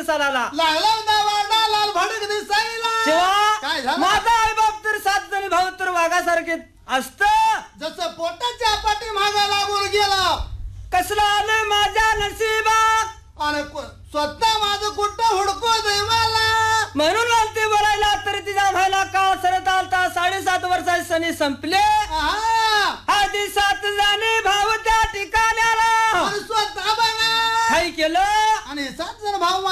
दिसायला लागला वाडा लाल भडक दिसायला काय शिवा झालं? माझा आई बाप तर 7 जणी भाऊ तर वाघासारखे असत जसं पोटाच्या पाठी मागा लागून गेला कसलं आलं माझ्या नशिबात आणि स्वतः माझं कुठं हुडको देवाला म्हणून म्हणते बोलायला तर तिचा व्हायला काळ सरत आलता 7.5 वर्षाचे सणी संपले आधी 7 जणी भाऊ त्या ठिकाणाला स्वतः बघा काय केलं आणि 7 जण भाऊ